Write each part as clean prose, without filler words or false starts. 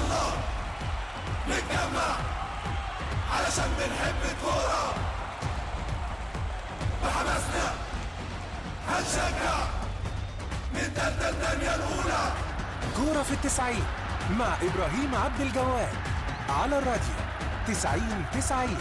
يلا نتجمع علشان بنحب الكورة، بحماسنا هنشجع من تالتة الدنيا الأولى. كورة في 90 مع إبراهيم عبد الجواد على الراديو 90-90.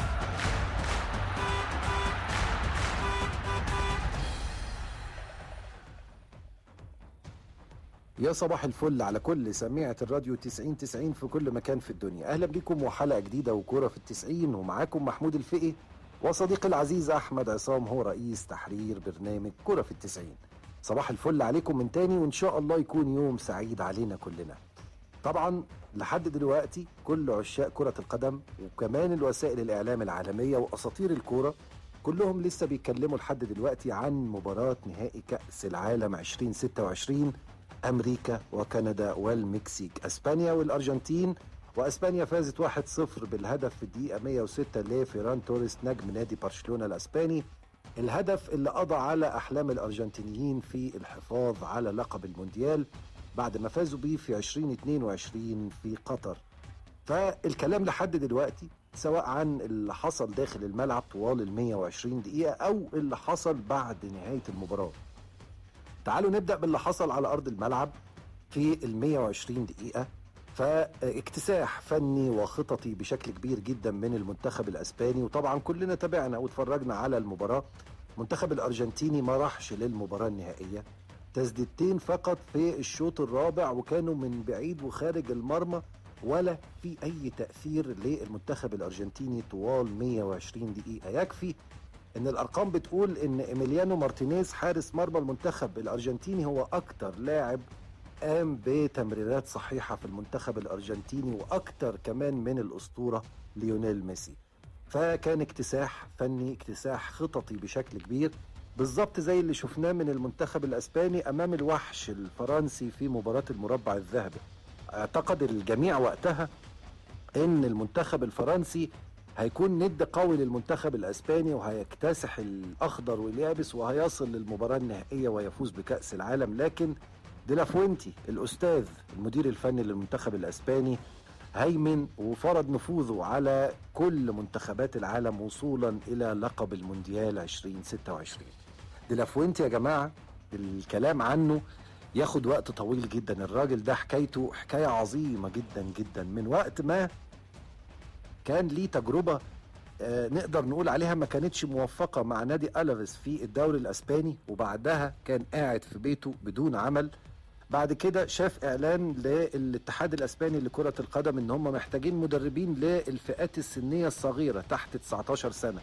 يا صباح الفل على كل سميعة الراديو 90-90 في كل مكان في الدنيا. أهلا بكم وحلقة جديدة وكورة في 90، ومعاكم محمود الفقي وصديقي العزيز أحمد عصام، هو رئيس تحرير برنامج كورة في 90. صباح الفل عليكم من تاني، وإن شاء الله يكون يوم سعيد علينا كلنا. طبعا لحد دلوقتي كل عشاق كرة القدم وكمان الوسائل الإعلام العالمية وأساطير الكورة كلهم لسه بيتكلموا لحد دلوقتي عن مباراة نهائي كأس العالم 2026، أمريكا وكندا والمكسيك، أسبانيا والأرجنتين. وأسبانيا فازت 1-0 بالهدف في الدقيقة 106 لفيران توريس نجم نادي برشلونة الأسباني، الهدف اللي قضى على أحلام الأرجنتينيين في الحفاظ على لقب المونديال بعد ما فازوا بيه في 2022 في قطر. فالكلام لحد دلوقتي سواء عن اللي حصل داخل الملعب طوال 120 دقيقة أو اللي حصل بعد نهاية المباراة. تعالوا نبدأ باللي حصل على أرض الملعب في 120 دقيقة. فاكتساح فني وخططي بشكل كبير جدا من المنتخب الأسباني، وطبعا كلنا تابعنا واتفرجنا على المباراة. المنتخب الأرجنتيني ما راحش للمباراة النهائية، تسديدتين فقط في الشوط الرابع وكانوا من بعيد وخارج المرمى، ولا في أي تأثير للمنتخب الأرجنتيني طوال 120 دقيقة. يكفي ان الارقام بتقول ان إيميليانو مارتينيز حارس مرمى المنتخب الارجنتيني هو اكتر لاعب قام بتمريرات صحيحة في المنتخب الارجنتيني، واكتر كمان من الاسطورة ليونيل ميسي. فكان اكتساح فني، اكتساح خططي بشكل كبير، بالظبط زي اللي شفناه من المنتخب الاسباني امام الوحش الفرنسي في مباراة المربع الذهبي. اعتقد الجميع وقتها ان المنتخب الفرنسي هيكون ند قوي للمنتخب الاسباني وهيكتسح الاخضر واليابس وهيصل للمباراة النهائية ويفوز بكأس العالم. لكن ديلافوينتي الاستاذ المدير الفني للمنتخب الاسباني هيمن وفرض نفوذه على كل منتخبات العالم وصولا الى لقب المونديال 2026. ديلافوينتي يا جماعة الكلام عنه ياخد وقت طويل جدا. الراجل ده حكايته حكاية عظيمة جدا جدا. من وقت ما كان ليه تجربة نقدر نقول عليها ما كانتش موفقة مع نادي ألافيس في الدوري الأسباني، وبعدها كان قاعد في بيته بدون عمل. بعد كده شاف إعلان للاتحاد الأسباني لكرة القدم إن هم محتاجين مدربين للفئات السنية الصغيرة تحت 19 سنة.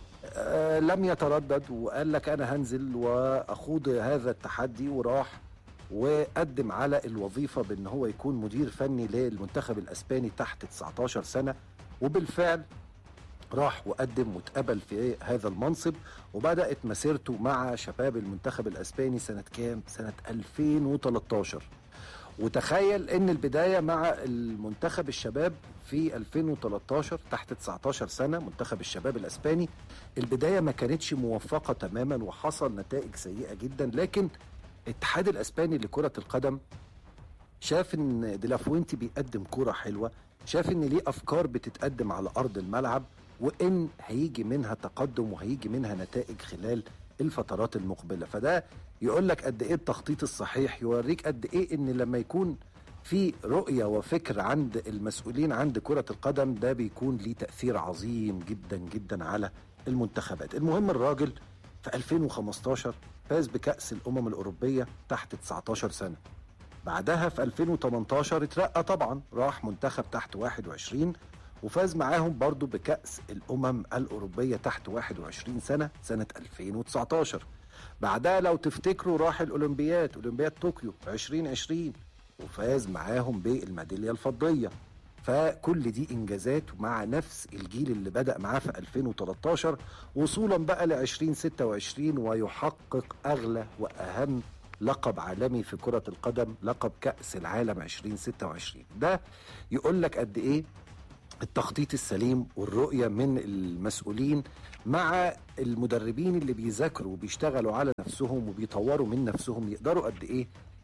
لم يتردد وقال لك أنا هنزل وأخوض هذا التحدي، وراح وقدم على الوظيفة بأن هو يكون مدير فني للمنتخب الأسباني تحت 19 سنة. وبالفعل راح وقدم واتقبل في هذا المنصب، وبدأت مسيرته مع شباب المنتخب الأسباني سنة كام؟ سنة 2013. وتخيل ان البداية مع المنتخب الشباب في 2013 تحت 19 سنة، منتخب الشباب الأسباني، البداية ما كانتش موفقة تماما وحصل نتائج سيئة جدا. لكن الاتحاد الأسباني لكرة القدم شاف ان ديلافوينتي بيقدم كرة حلوة، شاف ان ليه افكار بتتقدم على ارض الملعب، وان هيجي منها تقدم وهيجي منها نتائج خلال الفترات المقبلة. فده يقول لك قد ايه التخطيط الصحيح، يوريك قد ايه ان لما يكون في رؤية وفكر عند المسؤولين عند كرة القدم ده بيكون ليه تأثير عظيم جدا جدا على المنتخبات. المهم الراجل في 2015 فاز بكأس الأمم الأوروبية تحت 19 سنة. بعدها في 2018 اترقى طبعا، راح منتخب تحت 21 وفاز معاهم برضو بكأس الأمم الأوروبية تحت 21 سنة 2019. بعدها لو تفتكروا راح الأولمبياد، أولمبياد طوكيو 2020 وفاز معاهم بالميدالية الفضية. فكل دي إنجازات مع نفس الجيل اللي بدأ معاه في 2013 وصولا بقى ل 2026 ويحقق أغلى وأهم لقب عالمي في كرة القدم، لقب كأس العالم 2026. ده يقول لك قد إيه التخطيط السليم والرؤية من المسؤولين مع المدربين اللي بيذاكروا وبيشتغلوا على نفسهم وبيطوروا من نفسهم، يقدروا قد إيه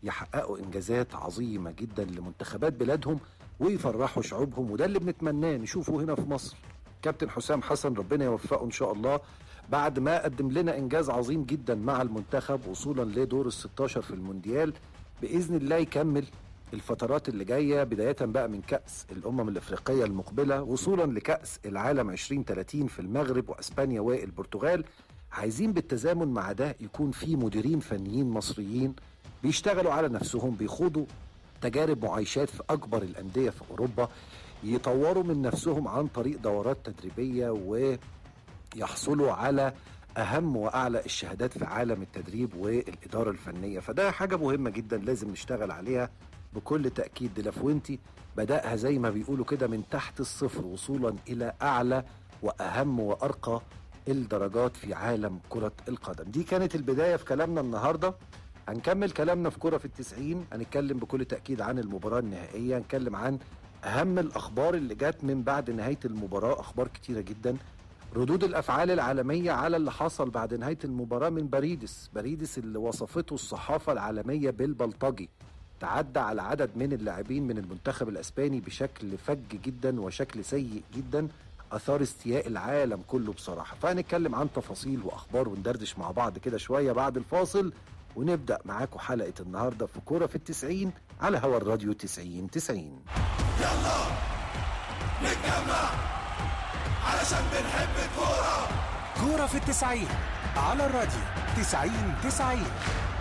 يحققوا إنجازات عظيمة جدا لمنتخبات بلادهم ويفرحوا شعوبهم، وده اللي بنتمناه نشوفه هنا في مصر. كابتن حسام حسن ربنا يوفقه إن شاء الله، بعد ما قدم لنا إنجاز عظيم جدا مع المنتخب وصولا لدور ال16 في المونديال، بإذن الله يكمل الفترات اللي جاية، بداية بقى من كأس الأمم الإفريقية المقبلة وصولا لكأس العالم 2030 في المغرب وأسبانيا والبرتغال. عايزين بالتزامن مع ده يكون في مديرين فنيين مصريين بيشتغلوا على نفسهم، بيخوضوا تجارب معايشات في أكبر الأندية في أوروبا، يطوروا من نفسهم عن طريق دورات تدريبية ويحصلوا على أهم وأعلى الشهادات في عالم التدريب والإدارة الفنية. فده حاجة مهمة جدا لازم نشتغل عليها بكل تأكيد. دي لافوينتي بدأها زي ما بيقولوا كده من تحت الصفر وصولا إلى أعلى وأهم وأرقى الدرجات في عالم كرة القدم. دي كانت البداية في كلامنا النهاردة. هنكمل كلامنا في كرة في 90، هنتكلم بكل تأكيد عن المباراة النهائية، هنتكلم عن أهم الأخبار اللي جات من بعد نهاية المباراة، أخبار كتيرة جدا، ردود الأفعال العالمية على اللي حصل بعد نهاية المباراة من باريدس اللي وصفته الصحافة العالمية بالبلطجي، تعدى على عدد من اللاعبين من المنتخب الأسباني بشكل فج جدا وشكل سيء جدا، أثار استياء العالم كله بصراحة. فهنتكلم عن تفاصيل وأخبار وندردش مع بعض كده شوية بعد الفاصل، ونبدأ معاكم حلقة النهاردة في كورة في 90 على هوا الراديو 90. يلا نتجمع علشان بنحب الكورة. كورة في 90 على الراديو 90.